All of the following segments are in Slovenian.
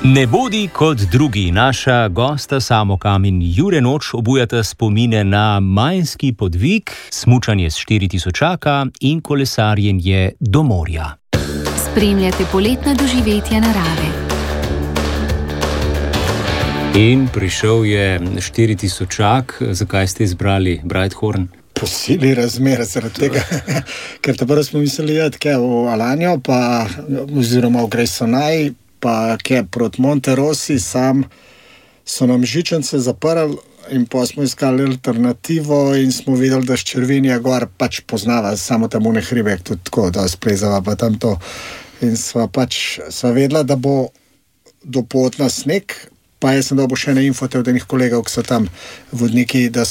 Ne bodi kot drugi. Naša gosta Samokam in Jure Noč obujata spomine na majski podvig, smučanje s 4000 in kolesarjenje do morja. Spremljate poletna doživetja narave. In prišel je 4000. Zakaj ste izbrali Breithorn? Po sili razmer, zaradi tega, ker prvo smo mislili jeti v Alanjo, pa oziroma v Grejsonaj, pa proti Monte Rossi, sam so nam žičance zaprli in pa smo iskali alternativo in smo videli, da Ščervinja gor pač poznava samo tam une hribe, tudi tako, da splezava pa tam to. In sva vedela, da bo dopoldne sneg, pa jaz sem dobil še ene infote od enih kolegov, ki so tam vodniki, da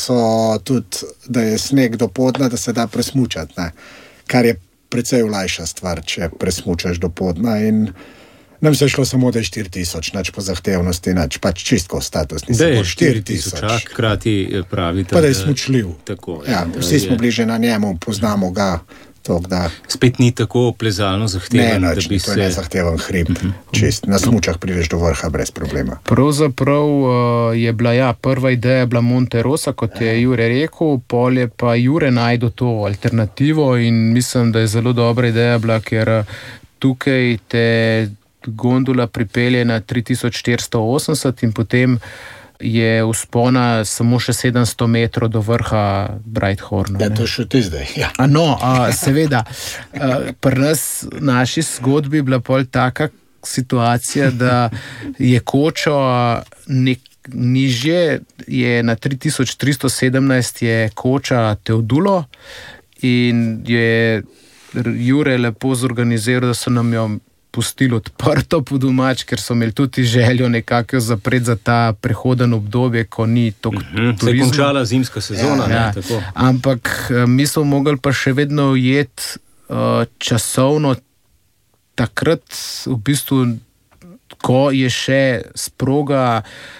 je sneg dopoldne, da se da presmučati, ne? Kar je precej olajša stvar, če presmučaš dopoldne. In nam se je šlo samo, da je 4000, nač po zahtevnosti, nač pač čistko status. Da je 4000, hkrati pravite. Pa da je smučljiv. Tako, vsi smo bliže na njemu, poznamo ga. Spet ni tako plezalno zahteven, da bi se... Ne, zahteven hrib. Čist, na smučah prideš do vrha brez problema. Pravzaprav je bila, prva ideja bila Monte Rosa, kot je Jure rekel, pol je pa Jure najdel to alternativo in mislim, da je zelo dobra ideja bila, ker tukaj te gondola pripelje na 3480 in potem je vzpona samo še 700 metrov do vrha Breithorna. Ja, to še ti zdaj. Ja. Seveda. Pri nas, naši zgodbi je bila pol taka situacija, da je kočo nižje, je na 3317 je koča Teodulo in je Jure lepo zorganiziral, da so nam jo pustili odprto po domač, ker so imeli tudi željo nekako zapreti za ta prehoden obdobje, ko ni toliko turizma. Se je končala zimska sezona. Tako. Ampak mi smo mogli pa še vedno ujeti časovno takrat, v bistvu, ko je še sproga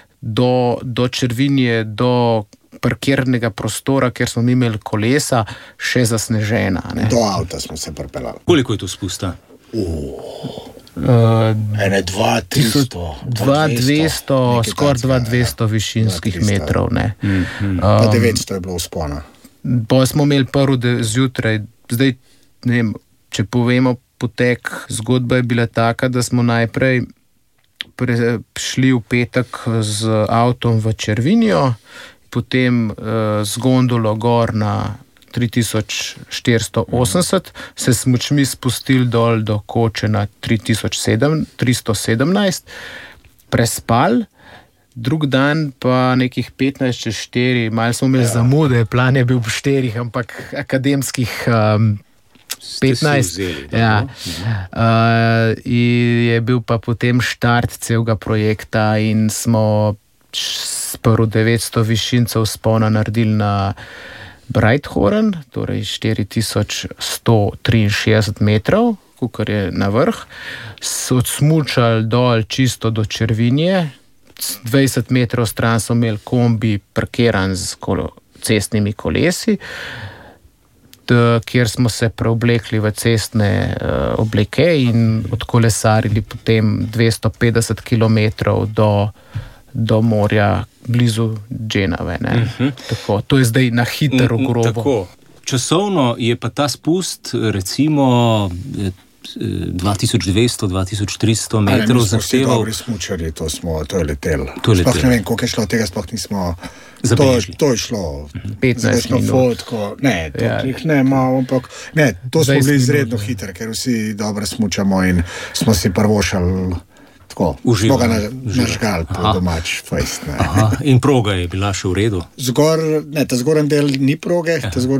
do Červinje, do parkirnega prostora, kjer smo imeli kolesa, še zasnežena. Ne? Do avta smo se pripeljali. Koliko je to spusta? Ene 2300, skoraj 2200 višinskih metrov. Ne. Pa 900 je bilo vzpona. Pa smo imeli prvo zjutraj. Zdaj, ne vem, če povemo potek, zgodba je bila taka, da smo najprej šli v petek z avtom v Červinjo, potem z gondolo gor na 3480, se smučmi spustili dol do koče na 317, prespal, drug dan pa nekih 15:04, malo smo imeli zamude, plan je bil v 4, ampak akademskih 15. In je bil pa potem štart celega projekta in smo prvo 900 višincev vzpona naredili na Breithorn, torej 4163 metrov, kakor je na vrh, so odsmučali dol čisto do Červinje, 20 metrov stran so imeli kombi parkiran z cestnimi kolesi, kjer smo se preoblekli v cestne obleke in odkolesarili potem 250 kilometrov do morja, blizu Dženave. Tako, to je zdaj na hitro grobo. Časovno je pa ta spust recimo 2200-2300 metrov zahteval. Mi smo smučali, to je letel. Sploh ne vem, koliko je šlo, tega sploh nismo zabeležili. To je šlo 15 minut. Fotko. Ne, to smo bili izredno hitri, ker vsi dobro smučamo in smo si prvošali tako, smo ga nažgali po domač fejst. In proga je bila še v redu? Ta zgoren del ni proge,